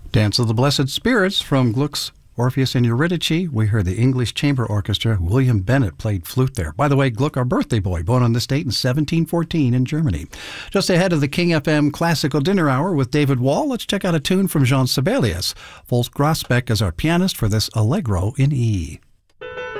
Dance of the Blessed Spirits from Gluck's Orpheus and Eurydice. We heard the English Chamber Orchestra. William Bennett played flute there. By the way, Gluck, our birthday boy, born on this date in 1714 in Germany. Just ahead of the King FM Classical Dinner Hour with David Wall, let's check out a tune from Jean Sibelius. Wolf Grosbeck is our pianist for this Allegro in E.